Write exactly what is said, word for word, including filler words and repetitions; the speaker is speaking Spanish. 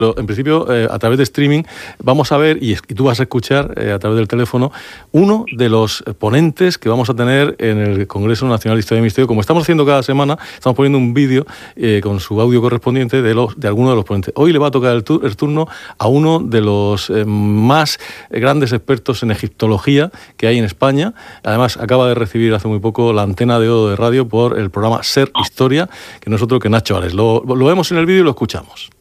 Pero en principio, eh, a través de streaming, vamos a ver, y, y tú vas a escuchar eh, a través del teléfono, uno de los ponentes que vamos a tener en el Congreso Nacional de Historia del Misterio. Como estamos haciendo cada semana, estamos poniendo un vídeo eh, con su audio correspondiente de, los, de alguno de los ponentes. Hoy le va a tocar el, tu, el turno a uno de los eh, más grandes expertos en egiptología que hay en España. Además, acaba de recibir hace muy poco la antena de oro de radio por el programa Ser Historia, que no es otro que Nacho Ares. Lo, lo vemos en el vídeo y lo escuchamos.